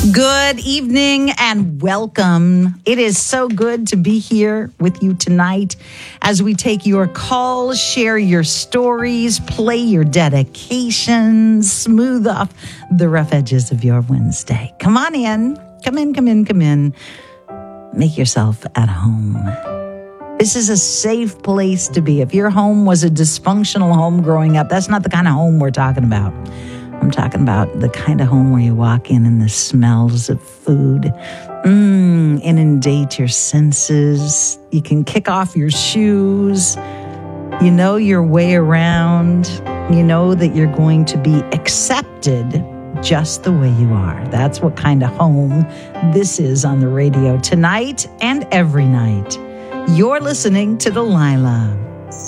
Good evening and welcome. It is so good to be here with you tonight as we take your calls, share your stories, play your dedications, smooth off the rough edges of your Wednesday. Come on in. Come in. Make yourself at home. This is a safe place to be. If your home was a dysfunctional home growing up, that's not the kind of home we're talking about. I'm talking about the kind of home where you walk in and the smells of food inundate your senses. You can kick off your shoes. You know your way around. You know that you're going to be accepted just the way you are. That's what kind of home this is on the radio tonight and every night. You're listening to Delilah.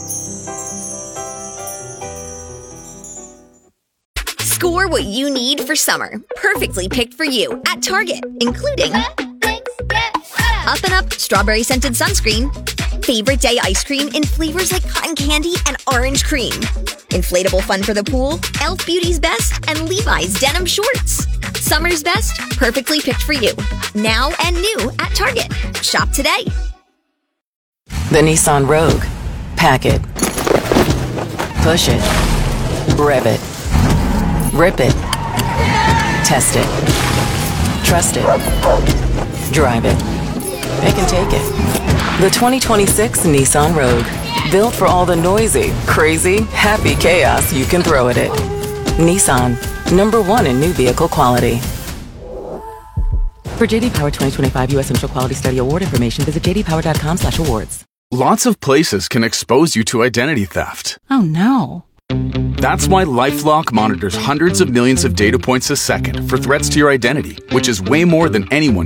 Score what you need for summer, perfectly picked for you at Target, including Up and Up strawberry scented sunscreen, favorite day ice cream in flavors like cotton candy and orange cream, inflatable fun for the pool, Elf Beauty's Best, and Levi's denim shorts. Summer's best, perfectly picked for you, now and new at Target. Shop today. The Nissan Rogue. Pack it. Push it. Rev it. Rip it. Test it. Trust it. Drive it. It can take it. The 2026 Nissan Rogue. Built for all the noisy, crazy, happy chaos you can throw at it. Nissan. #1 in new vehicle quality. For JD Power 2025 U.S. Initial Quality Study Award information, visit jdpower.com/awards. Lots of places can expose you to identity theft. Oh no. That's why LifeLock monitors hundreds of millions of data points a second for threats to your identity, which is way more than anyone